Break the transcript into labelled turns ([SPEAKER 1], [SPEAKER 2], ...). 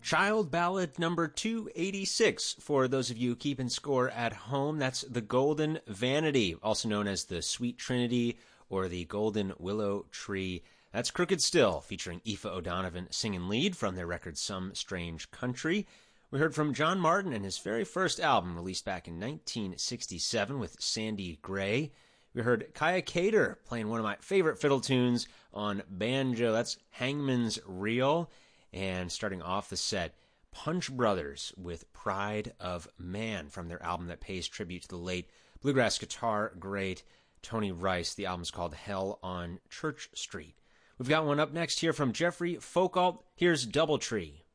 [SPEAKER 1] Child Ballad number 286. For those of you keeping score at home, that's The Golden Vanity, also known as the Sweet Trinity or the Golden Willow Tree. That's Crooked Still, featuring Aoife O'Donovan singing lead from their record Some Strange Country. We heard from John Martin and his very first album, released back in 1967 with Sandy Gray. We heard Kaya Cater playing one of my favorite fiddle tunes on banjo. That's Hangman's Reel. And starting off the set, Punch Brothers with Pride of Man from their album that pays tribute to the late bluegrass guitar great Tony Rice. The album's called Hell on Church Street. We've got one up next here from Jeffrey Folkalt. Here's Doubletree.